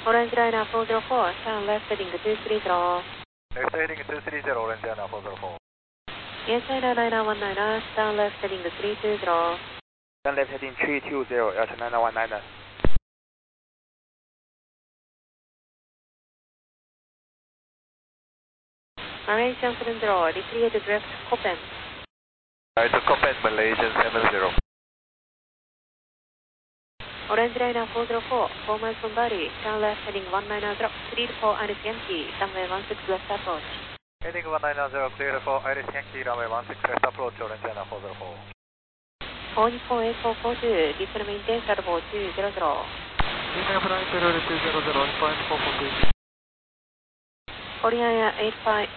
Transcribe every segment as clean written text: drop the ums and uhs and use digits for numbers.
Orange liner 404, turn left heading 230. Left heading 230, Orange liner 404. Yes, China liner 19, turn left heading 320. Turn left heading 320, Air China 19. Malaysian 70, recreate direct Copen. Right to Copen, Malaysian 70. Orange liner 404, 4 miles from Bali, turn left heading 190, clear for Iris Yankee, runway 16 left approach. Heading 190, clear for Iris Yankee, runway 16 left approach, Orange liner 404. 4248442, descend maintain Starboard 200. Descend flying Peru 200, 1.442. Korean Air 85,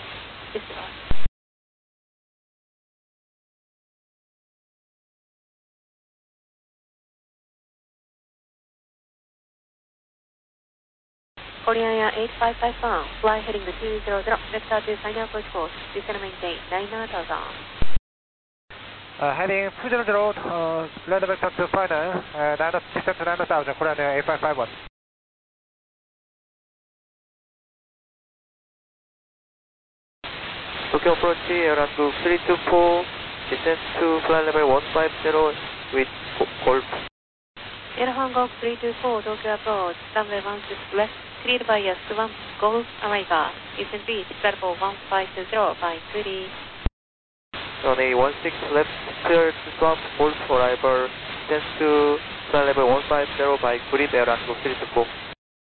Korean Air 8551, fly heading 200, vector to final approach course, descend maintain 9000. Heading 200, land vector to final, descent to 9000, Korean Air 8551. Tokyo approach, Aeronaut 324, descent to flight level 150 with Golf. Air Hangok 324, Tokyo approach, runway 16 left, cleared by a Swan Golf arrival, descend beach, Starboard 150 by 30. Runway 16 left, cleared Swamp Golf arrival, descent to flight level 150 by Grid Aeronaut 324.